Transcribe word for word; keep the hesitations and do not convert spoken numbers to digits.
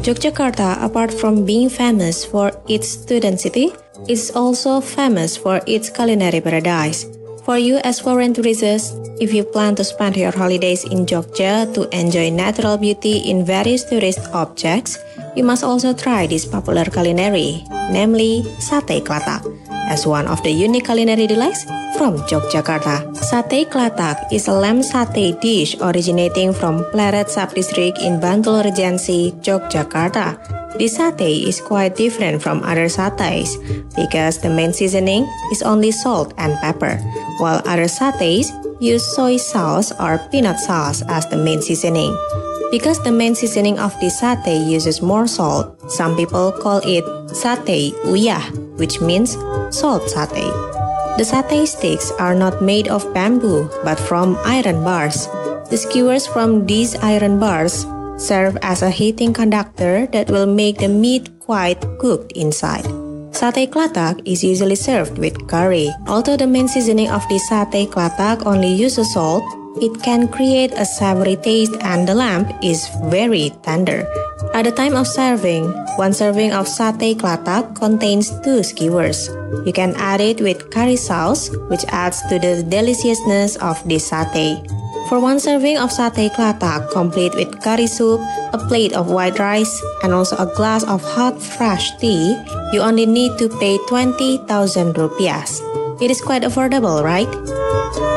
Yogyakarta, apart from being famous for its student city, is also famous for its culinary paradise. For you as foreign tourists, if you plan to spend your holidays in Jogja to enjoy natural beauty in various tourist objects, you must also try this popular culinary, namely Sate Klatak, as one of the unique culinary delights from Yogyakarta. Sate Klatak is a lamb satay dish originating from Pleret Subdistrict in Bantul Regency, Yogyakarta. This satay is quite different from other satays because the main seasoning is only salt and pepper, while other satays use soy sauce or peanut sauce as the main seasoning. Because the main seasoning of this satay uses more salt, some people call it satay uyah, which means salt satay. The satay sticks are not made of bamboo but from iron bars. The skewers from these iron bars serve as a heating conductor that will make the meat quite cooked inside. Sate Klatak is usually served with curry. Although the main seasoning of the Sate Klatak only uses salt, it can create a savory taste and the lamb is very tender. At the time of serving, one serving of Sate Klatak contains two skewers. You can add it with curry sauce, which adds to the deliciousness of this satay. For one serving of Sate Klatak, complete with curry soup, a plate of white rice, and also a glass of hot fresh tea, you only need to pay twenty thousand rupiahs. It is quite affordable, right?